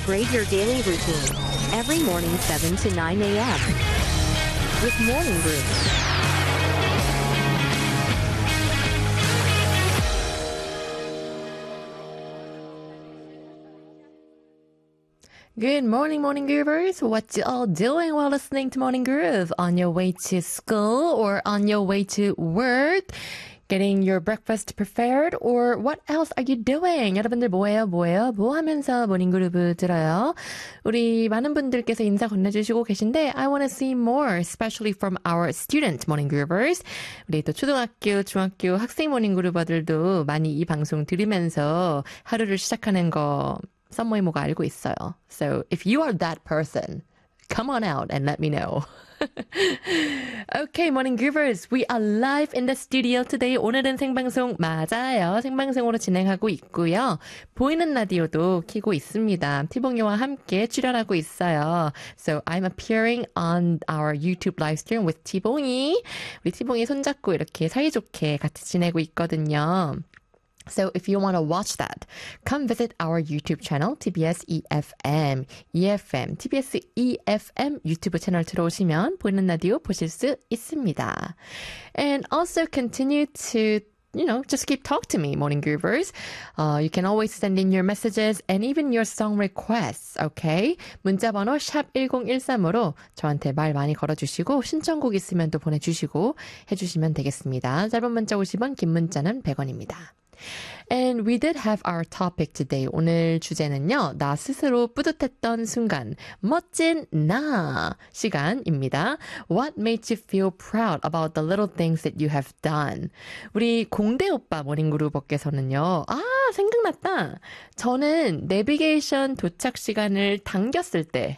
Upgrade your daily routine. Every morning 7 to 9 a.m. with Morning Brew. Good morning, Morning Groovers. What you all doing while listening to Morning Groove? On your way to school or on your way to work? Getting your breakfast prepared? Or what else are you doing? 여러분들 뭐해요? 뭐 하면서 모닝 그루브 들어요? 우리 많은 분들께서 인사 건네주시고 계신데 I want to see more, especially from our student Morning Groovers. 우리 또 초등학교, 중학교 학생 모닝 그루버들도 많이 이 방송 들으면서 하루를 시작하는 거 썸모이모가 알고 있어요. So if you are that person, come on out and let me know. Okay, Morning Groovers, we are live in the studio today. 오늘은 생방송 맞아요. 생방송으로 진행하고 있고요. 보이는 라디오도 켜고 있습니다. 티봉이와 함께 출연하고 있어요. So I'm appearing on our YouTube live stream with 티봉이. 우리 티봉이 손잡고 이렇게 사이좋게 같이 지내고 있거든요. So if you want to watch that, come visit our YouTube channel, TBS EFM, TBS EFM 유튜브 채널 들어오시면 보이는 라디오 보실 수 있습니다. And also continue to just keep talk to me, Morning Groovers. You can always send in your messages and even your song requests, okay? 문자번호 샵 1013으로 저한테 말 많이 걸어주시고 신청곡 있으면 또 보내주시고 해주시면 되겠습니다. 짧은 문자 50원, 긴 문자는 100원입니다. And we did have our topic today. 오늘 주제는요. 나 스스로 뿌듯했던 순간, 멋진 나 시간입니다. What made you feel proud about the little things that you have done? 우리 공대 오빠 모닝그루버께서는요. 생각났다. 저는 내비게이션 도착 시간을 당겼을 때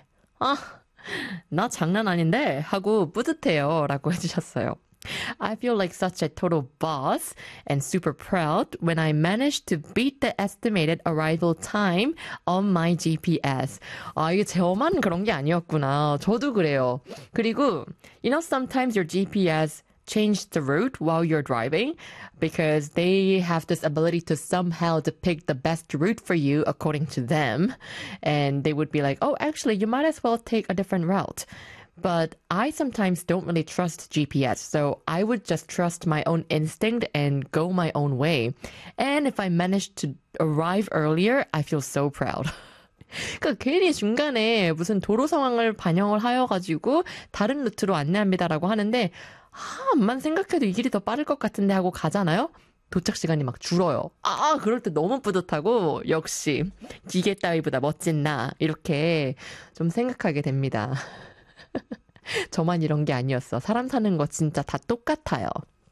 나 장난 아닌데 하고 뿌듯해요 라고 해주셨어요. I feel like such a total boss and super proud when I managed to beat the estimated arrival time on my GPS. 이게 저만 그런 게 아니었구나. 저도 그래요. 그리고, sometimes your GPS change the route while you're driving because they have this ability to somehow depict the best route for you according to them. And they would be like, actually, you might as well take a different route. But I sometimes don't really trust GPS, so I would just trust my own instinct and go my own way. And if I manage to arrive earlier, I feel so proud. 그러니까 괜히 중간에 무슨 도로 상황을 반영을 하여가지고 다른 루트로 안내합니다라고 하는데 암만 생각해도 이 길이 더 빠를 것 같은데 하고 가잖아요? 도착 시간이 막 줄어요. 그럴 때 너무 뿌듯하고 역시 기계 따위보다 멋진 나 이렇게 좀 생각하게 됩니다. 저만 이런 게 아니었어. 사람 사는 거 진짜 다 똑같아요.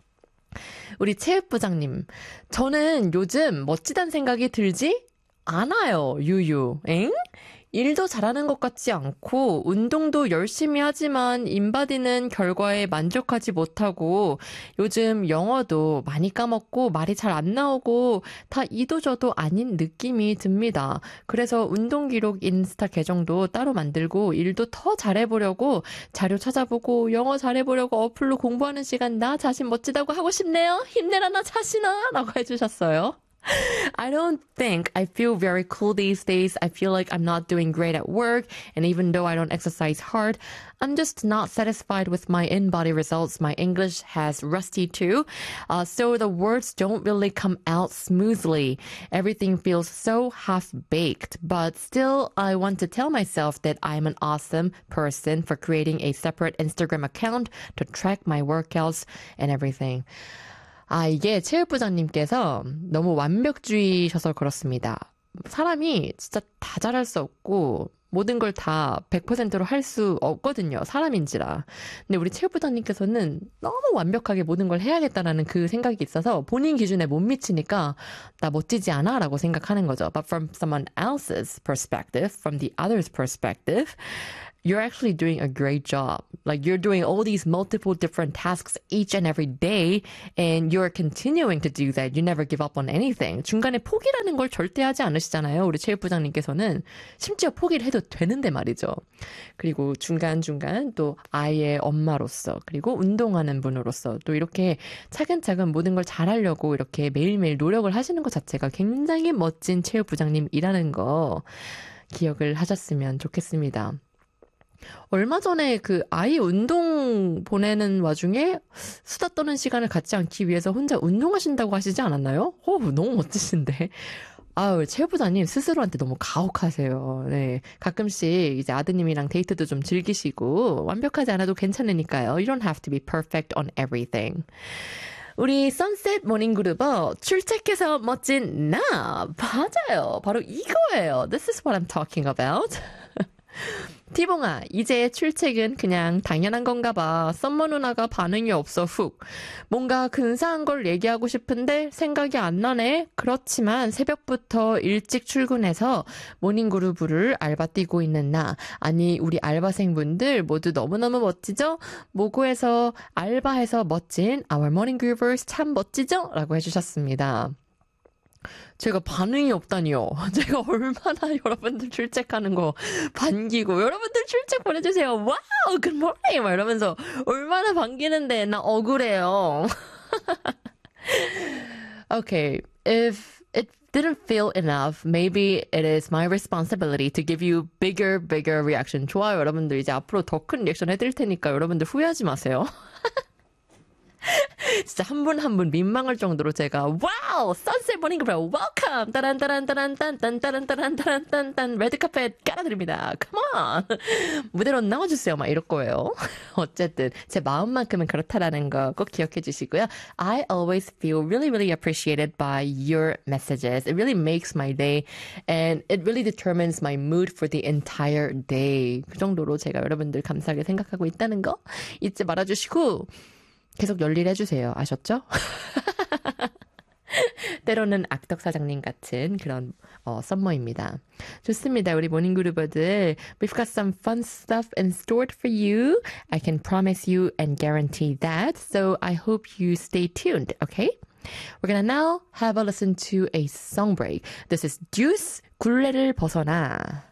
우리 체육부장님, 저는 요즘 멋지단 생각이 들지 않아요. 유유. 엥? 일도 잘하는 것 같지 않고 운동도 열심히 하지만 인바디는 결과에 만족하지 못하고 요즘 영어도 많이 까먹고 말이 잘 안 나오고 다 이도저도 아닌 느낌이 듭니다. 그래서 운동 기록 인스타 계정도 따로 만들고 일도 더 잘해보려고 자료 찾아보고 영어 잘해보려고 어플로 공부하는 시간 나 자신 멋지다고 하고 싶네요. 힘내라 나 자신아 라고 해주셨어요. I don't think I feel very cool these days. I feel like I'm not doing great at work. And even though I don't exercise hard, I'm just not satisfied with my in-body results. My English has rusty too. So the words don't really come out smoothly. Everything feels so half-baked. But still, I want to tell myself that I'm an awesome person for creating a separate Instagram account to track my workouts and everything. 이게 체육부장님께서 너무 완벽주의셔서 그렇습니다. 사람이 진짜 다 잘할 수 없고 모든 걸 다 100%로 할 수 없거든요. 사람인지라. 근데 우리 체육부장님께서는 너무 완벽하게 모든 걸 해야겠다라는 그 생각이 있어서 본인 기준에 못 미치니까 나 멋지지 않아? 라고 생각하는 거죠. But from someone else's perspective, from the other's perspective, you're actually doing a great job. Like you're doing all these multiple different tasks each and every day and you're continuing to do that. You never give up on anything. 중간에 포기라는 걸 절대 하지 않으시잖아요. 우리 체육부장님께서는 심지어 포기를 해도 되는데 말이죠. 그리고 중간중간 또 아이의 엄마로서 그리고 운동하는 분으로서 또 이렇게 차근차근 모든 걸 잘하려고 이렇게 매일매일 노력을 하시는 것 자체가 굉장히 멋진 체육부장님이라는 거 기억을 하셨으면 좋겠습니다. 얼마 전에 그 아이 운동 보내는 와중에 수다 떠는 시간을 갖지 않기 위해서 혼자 운동하신다고 하시지 않았나요? 너무 멋지신데. 아유, 체육부장님 스스로한테 너무 가혹하세요. 네. 가끔씩 이제 아드님이랑 데이트도 좀 즐기시고 완벽하지 않아도 괜찮으니까요. You don't have to be perfect on everything. 우리 선셋 모닝그룹어 출첵해서 멋진 나 맞아요. 바로 이거예요. This is what I'm talking about. 티봉아, 이제 출첵은 그냥 당연한 건가 봐. 썸머 누나가 반응이 없어 훅. 뭔가 근사한 걸 얘기하고 싶은데 생각이 안 나네. 그렇지만 새벽부터 일찍 출근해서 모닝그룹을 알바 뛰고 있는 나. 아니 우리 알바생분들 모두 너무너무 멋지죠? 모고에서 알바해서 멋진 Our Morning Groovers 참 멋지죠? 라고 해주셨습니다. 제가 반응이 없다니요. 제가 얼마나 여러분들 출첵하는 거 반기고 여러분들 출첵 보내주세요. 와우, good morning! 막 이러면서 얼마나 반기는데 나 억울해요. Okay, if it didn't feel enough, maybe it is my responsibility to give you bigger reaction. 좋아요, 여러분들. 이제 앞으로 더 큰 리액션 해드릴 테니까 여러분들 후회하지 마세요. 진짜 한 분 한 분 민망할 정도로 제가 와우 선셋 모닝 그룹 웰컴 따란따란따란딴딴따란따란따란딴 레드카펫 깔아드립니다. Come on 무대로 나와주세요. 막 이럴 거예요. 어쨌든 제 마음만큼은 그렇다라는 거 꼭 기억해 주시고요. I always feel really appreciated by your messages. It really makes my day and it really determines my mood for the entire day. 그 정도로 제가 여러분들 감사하게 생각하고 있다는 거 잊지 말아주시고 계속 열일해주세요. 아셨죠? 때로는 악덕 사장님 같은 그런 썸머입니다. 좋습니다. 우리 모닝그룹어들 We've got some fun stuff in store for you. I can promise you and guarantee that. So I hope you stay tuned, okay? We're gonna now have a listen to a song break. This is Juice, 굴레를 벗어나.